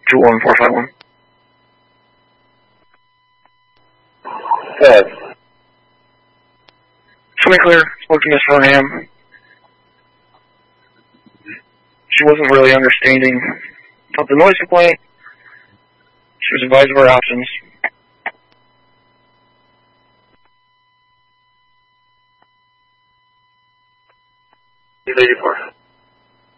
21451. Good. Something clear. Spoke to Miss Verham. She wasn't really understanding of the noise complaint. She was advised of her options. He's 84.